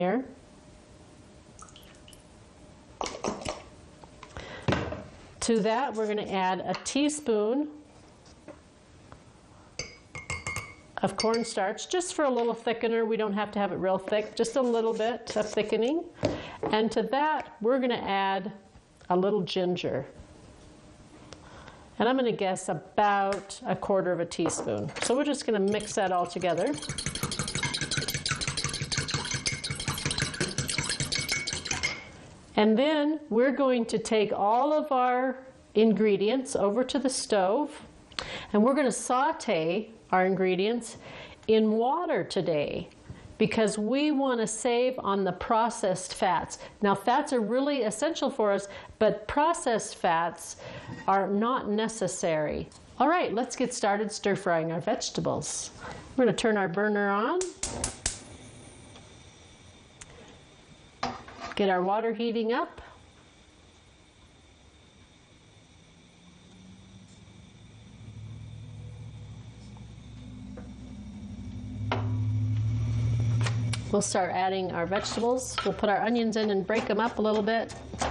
here. To that, we're going to add a teaspoon of cornstarch, just for a little thickener. We don't have to have it real thick, just a little bit of thickening. And to that, we're going to add a little ginger. And I'm going to guess about 1/4 teaspoon. So we're just going to mix that all together. And then we're going to take all of our ingredients over to the stove, and we're going to saute our ingredients in water today, because we want to save on the processed fats. Now, fats are really essential for us, but processed fats are not necessary. All right, let's get started stir frying our vegetables. We're going to turn our burner on. Get our water heating up. We'll start adding our vegetables. We'll put our onions in and break them up a little bit.